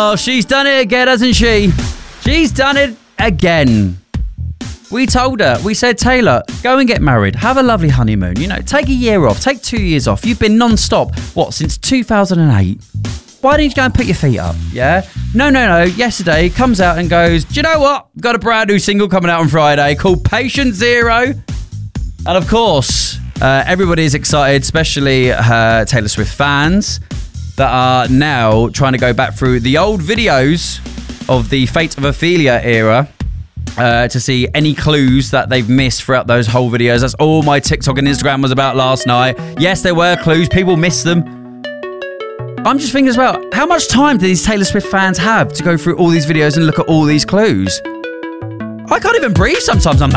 Oh, she's done it again, hasn't she? She's done it again. We told her, we said, Taylor, go and get married. Have a lovely honeymoon. You know, take a year off. Take 2 years off. You've been non-stop, since 2008? Why don't you go and put your feet up, yeah? No. Yesterday, comes out and goes, do you know what? Got a brand new single coming out on Friday called Patient Zero. And of course, everybody is excited, especially Taylor Swift fans that are now trying to go back through the old videos of the Fate of Ophelia era to see any clues that they've missed throughout those whole videos. That's all my TikTok and Instagram was about last night. Yes, there were clues. People missed them. I'm just thinking as well, how much time do these Taylor Swift fans have to go through all these videos and look at all these clues? I can't even breathe sometimes. I'm